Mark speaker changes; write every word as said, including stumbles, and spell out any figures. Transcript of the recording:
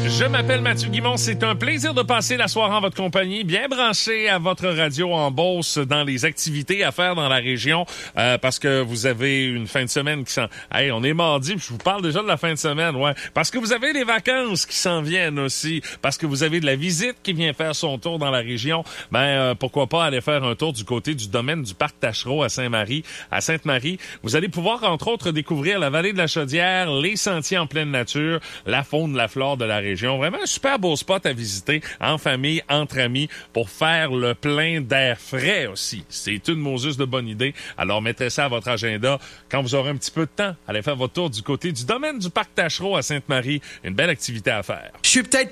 Speaker 1: Je m'appelle Mathieu Guimond. C'est un plaisir de passer la soirée en votre compagnie, bien branché à votre radio en Beauce dans les activités à faire dans la région, euh, parce que vous avez une fin de semaine qui s'en... Hey, on est mardi, puis je vous parle déjà de la fin de semaine, ouais. Parce que vous avez les vacances qui s'en viennent aussi, parce que vous avez de la visite qui vient faire son tour dans la région. Ben, euh, pourquoi pas aller faire un tour du côté du domaine du Parc Taschereau à Saint-Marie, à Sainte-Marie. Vous allez pouvoir, entre autres, découvrir la vallée de la Chaudière, les sentiers en pleine nature, la faune, la flore de la région. Vraiment un super beau spot à visiter en famille, entre amis, pour faire le plein d'air frais aussi. C'est une Moses de bonne idée. Alors, mettez ça à votre agenda. Quand vous aurez un petit peu de temps, allez faire votre tour du côté du domaine du Parc Taschereau à Sainte-Marie. Une belle activité à faire.
Speaker 2: Je suis peut-être